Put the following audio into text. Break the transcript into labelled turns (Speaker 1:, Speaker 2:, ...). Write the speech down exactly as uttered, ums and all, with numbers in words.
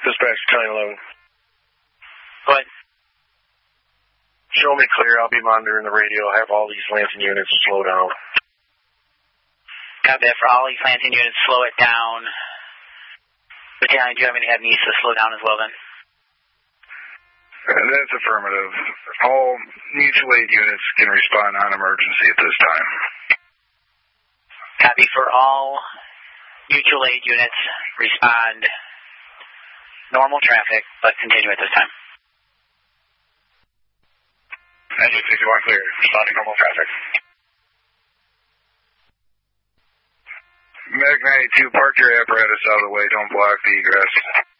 Speaker 1: Dispatch ten eleven.
Speaker 2: Go ahead.
Speaker 1: Show me clear. I'll be monitoring the radio. Have all these Lansing units slow down.
Speaker 2: Copy that for all these Lansing units. Slow it down. Battalion, do you have any have needs to slow down as well then?
Speaker 1: Uh, that's affirmative. All mutual aid units can respond on emergency at this time.
Speaker 2: Copy for all mutual aid units. Respond normal traffic, but continue at this time.
Speaker 1: Engine sixty-one clear. Responding normal traffic. Mag ninety-two, park your apparatus out of the way. Don't block the egress.